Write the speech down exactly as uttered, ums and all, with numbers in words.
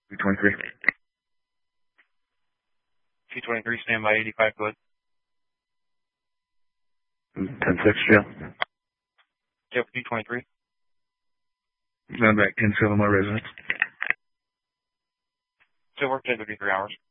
two twenty-three. two twenty-three, stand by eighty-five, go ahead. ten six, jail. Jail for two twenty-three. Stand back ten seven, my residence. Still work ten thirty-three hours.